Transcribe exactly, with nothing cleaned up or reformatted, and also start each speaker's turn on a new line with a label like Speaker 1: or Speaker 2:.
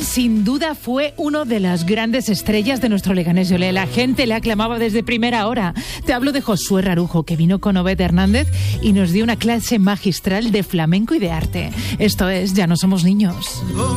Speaker 1: sin duda fue uno de las grandes estrellas de nuestro Leganés Lloré. La gente le aclamaba desde primera hora. Te hablo de Josué Rarujo, que vino con Obed Hernández y nos dio una clase magistral de flamenco y de arte. Esto es Ya no somos niños.